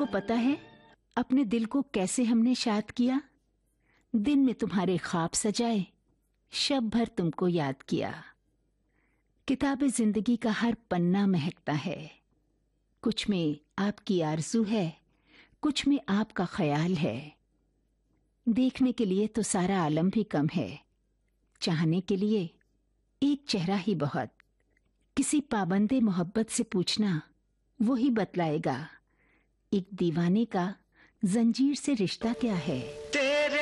तुमको पता है अपने दिल को कैसे हमने शाद किया? दिन में तुम्हारे ख्वाब सजाए, शब भर तुमको याद किया। किताब जिंदगी का हर पन्ना महकता है, कुछ में आपकी आरज़ू है, कुछ में आपका ख्याल है। देखने के लिए तो सारा आलम भी कम है, चाहने के लिए एक चेहरा ही बहुत। किसी पाबंदे मोहब्बत से पूछना, वो ही बतलाएगा एक दीवाने का जंजीर से रिश्ता क्या है।